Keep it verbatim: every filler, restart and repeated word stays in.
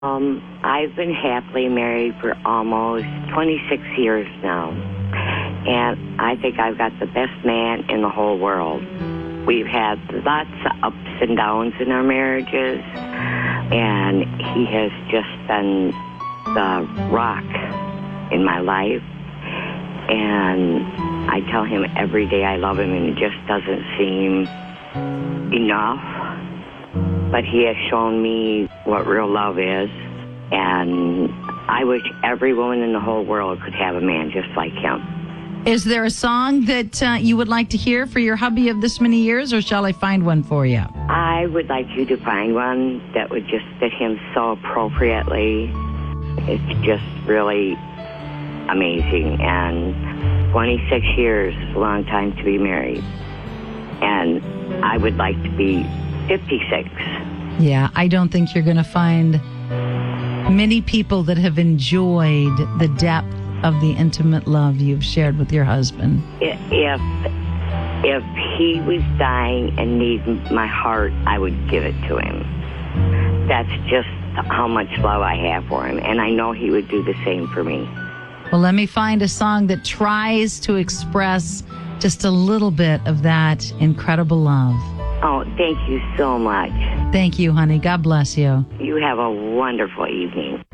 Um, I've been happily married for almost twenty-six years now, and I think I've got the best man in the whole world. We've had lots of ups and downs in our marriages, and he has just been the rock in my life, and I tell him every day I love him, and it just doesn't seem enough. But he has shown me what real love is, and I wish every woman in the whole world could have a man just like him. Is there a song that uh, you would like to hear for your hubby of this many years, or shall I find one for you? I would like you to find one that would just fit him so appropriately. It's just really amazing, and twenty-six years is a long time to be married, and I would like to be fifty-six. Yeah, I don't think you're going to find many people that have enjoyed the depth of the intimate love you've shared with your husband. If if he was dying and needed my heart, I would give it to him. That's just how much love I have for him, and I know he would do the same for me. Well, let me find a song that tries to express just a little bit of that incredible love. Oh, thank you so much. Thank you, honey. God bless you. You have a wonderful evening.